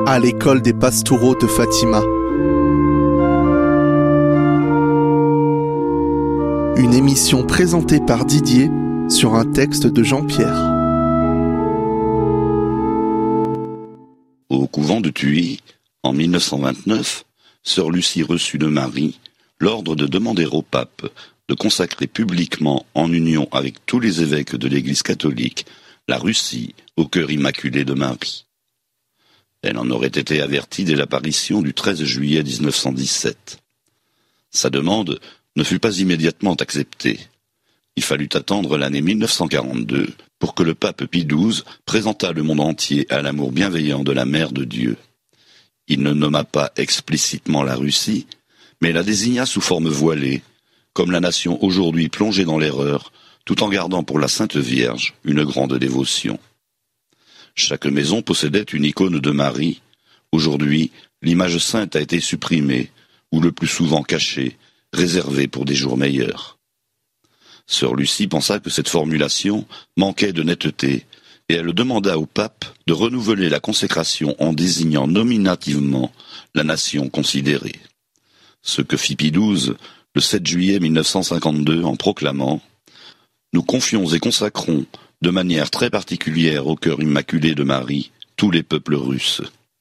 à l'école des Pastoureaux de Fatima. Une émission présentée par Didier sur un texte de Jean-Pierre. Au couvent de Thuy, en 1929, sœur Lucie reçut de Marie l'ordre de demander au pape de consacrer publiquement, en union avec tous les évêques de l'Église catholique, la Russie au cœur immaculé de Marie. Elle en aurait été avertie dès l'apparition du 13 juillet 1917. Sa demande ne fut pas immédiatement acceptée. Il fallut attendre l'année 1942 pour que le pape Pie XII présentât le monde entier à l'amour bienveillant de la Mère de Dieu. Il ne nomma pas explicitement la Russie, mais la désigna sous forme voilée, comme la nation aujourd'hui plongée dans l'erreur, tout en gardant pour la Sainte Vierge une grande dévotion. Chaque maison possédait une icône de Marie. Aujourd'hui, l'image sainte a été supprimée, ou le plus souvent cachée, réservée pour des jours meilleurs. Sœur Lucie pensa que cette formulation manquait de netteté, et elle demanda au pape de renouveler la consécration en désignant nominativement la nation considérée. Ce que fit Pie XII le 7 juillet 1952 en proclamant « Nous confions et consacrons de manière très particulière au cœur immaculé de Marie tous les peuples russes ».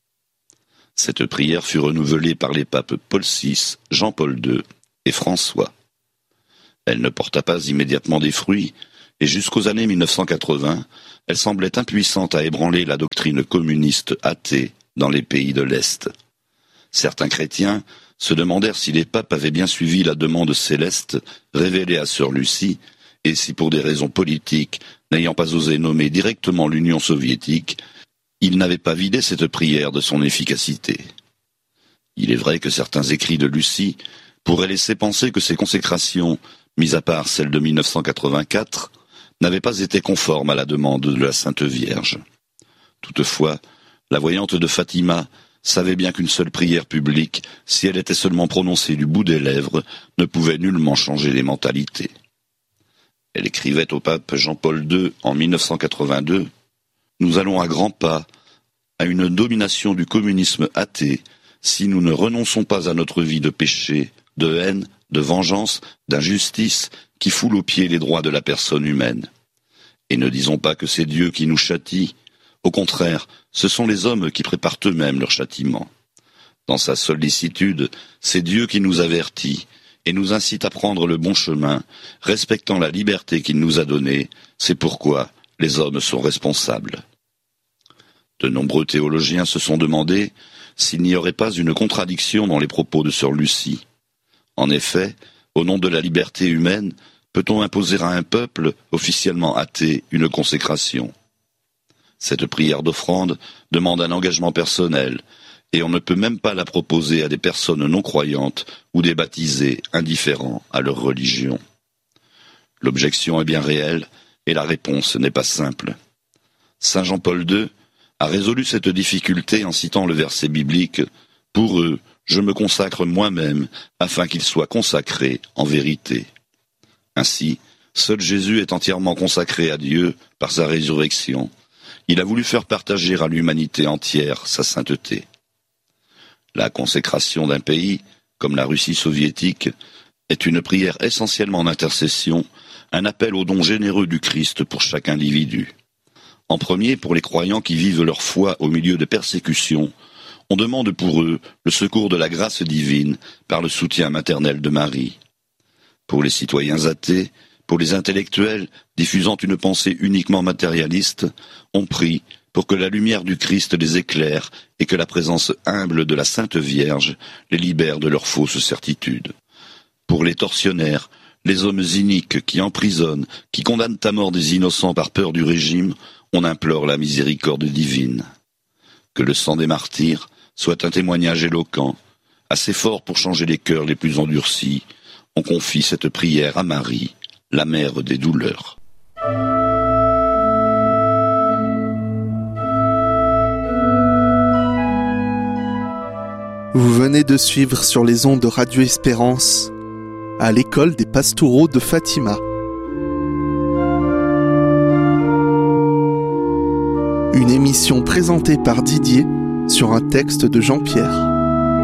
Cette prière fut renouvelée par les papes Paul VI, Jean-Paul II et François. Elle ne porta pas immédiatement des fruits, et jusqu'aux années 1980, elle semblait impuissante à ébranler la doctrine communiste athée dans les pays de l'Est. Certains chrétiens se demandèrent si les papes avaient bien suivi la demande céleste révélée à sœur Lucie, et si pour des raisons politiques, n'ayant pas osé nommer directement l'Union soviétique, ils n'avaient pas vidé cette prière de son efficacité. Il est vrai que certains écrits de Lucie pourraient laisser penser que ces consécrations, mis à part celle de 1984, n'avaient pas été conformes à la demande de la Sainte Vierge. Toutefois, la voyante de Fatima savait bien qu'une seule prière publique, si elle était seulement prononcée du bout des lèvres, ne pouvait nullement changer les mentalités. Elle écrivait au pape Jean-Paul II en 1982 « Nous allons à grands pas à une domination du communisme athée si nous ne renonçons pas à notre vie de péché, de haine, de vengeance, d'injustice qui foule aux pieds les droits de la personne humaine. Et ne disons pas que c'est Dieu qui nous châtie. Au contraire, ce sont les hommes qui préparent eux-mêmes leur châtiment. Dans sa sollicitude, c'est Dieu qui nous avertit et nous incite à prendre le bon chemin, respectant la liberté qu'il nous a donnée. C'est pourquoi les hommes sont responsables. » De nombreux théologiens se sont demandé s'il n'y aurait pas une contradiction dans les propos de sœur Lucie. En effet, au nom de la liberté humaine, peut-on imposer à un peuple officiellement athée une consécration ? Cette prière d'offrande demande un engagement personnel, et on ne peut même pas la proposer à des personnes non croyantes ou des baptisés indifférents à leur religion. L'objection est bien réelle, et la réponse n'est pas simple. Saint Jean-Paul II a résolu cette difficulté en citant le verset biblique « Pour eux, je me consacre moi-même, afin qu'ils soient consacrés en vérité. » Ainsi, seul Jésus est entièrement consacré à Dieu par sa résurrection. Il a voulu faire partager à l'humanité entière sa sainteté. La consécration d'un pays, comme la Russie soviétique, est une prière essentiellement d'intercession, un appel au don généreux du Christ pour chaque individu. En premier, pour les croyants qui vivent leur foi au milieu de persécutions, on demande pour eux le secours de la grâce divine par le soutien maternel de Marie. Pour les citoyens athées, pour les intellectuels diffusant une pensée uniquement matérialiste, on prie pour que la lumière du Christ les éclaire et que la présence humble de la Sainte Vierge les libère de leurs fausses certitudes. Pour les tortionnaires, les hommes iniques qui emprisonnent, qui condamnent à mort des innocents par peur du régime, on implore la miséricorde divine. Que le sang des martyrs soit un témoignage éloquent, assez fort pour changer les cœurs les plus endurcis. On confie cette prière à Marie, la mère des douleurs. Vous venez de suivre sur les ondes de Radio Espérance à l'école des Pastoureaux de Fatima. Une émission présentée par Didier sur un texte de Jean-Pierre.